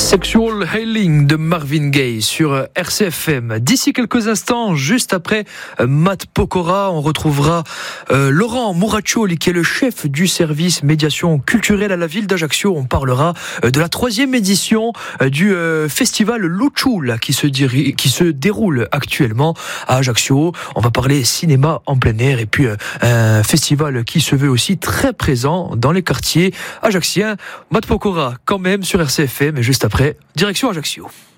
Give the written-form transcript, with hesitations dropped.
Sexual Healing de Marvin Gaye sur RCFM. D'ici quelques instants, juste après Matt Pokora, on retrouvera Laurent Muraccioli, qui est le chef du service médiation culturelle à la ville d'Ajaccio. On parlera de la 3e édition du festival Luciula qui se déroule actuellement à Ajaccio. On va parler cinéma en plein air et puis un festival qui se veut aussi très présent dans les quartiers ajacciens. Matt Pokora quand même sur RCFM, et juste après, direction Ajaccio.